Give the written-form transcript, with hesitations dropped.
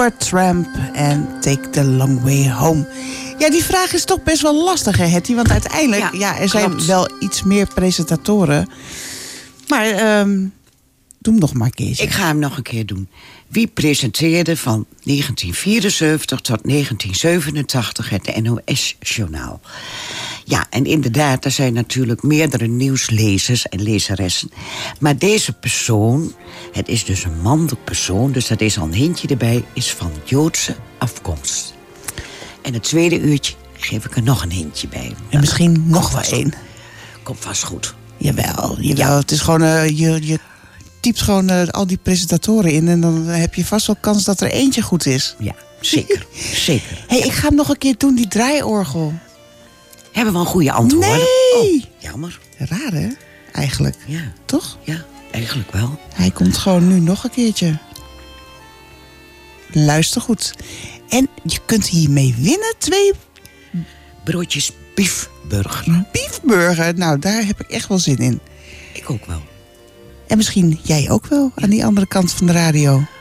Supertramp en Take the Long Way Home. Ja, die vraag is toch best wel lastig, hè, Hetty? Want uiteindelijk, er zijn wel iets meer presentatoren. Maar doe hem nog maar, Kees. Ik ga hem nog een keer doen. Wie presenteerde van 1974 tot 1987 het NOS-journaal? Ja, en inderdaad, er zijn natuurlijk meerdere nieuwslezers en lezeressen. Maar deze persoon, het is dus een mannelijk persoon, dus dat is al een hintje erbij, is van Joodse afkomst. En het tweede uurtje geef ik er nog een hintje bij. En misschien nog wel één. Komt vast goed. Jawel. Het is gewoon, je typt gewoon al die presentatoren in en dan heb je vast wel kans dat er eentje goed is. Ja, zeker. Zeker. Hey, ik ga hem nog een keer doen, die draaiorgel. Hebben we een goede antwoord? Nee! Oh, jammer. Raar, hè? Eigenlijk. Ja. Toch? Ja, eigenlijk wel. Hij komt gewoon nu nog een keertje. Luister goed. En je kunt hiermee winnen 2 broodjes biefburger. Biefburger, nou daar heb ik echt wel zin in. Ik ook wel. En misschien jij ook wel aan die andere kant van de radio.